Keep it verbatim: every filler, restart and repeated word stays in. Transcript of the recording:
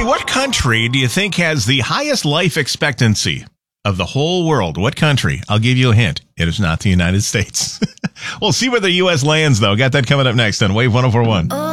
what country do you think has the highest life expectancy of the whole world? What country? I'll give you a hint. It is not the United States. We'll see where the U S lands, though. Got that coming up next on Wave one oh four one.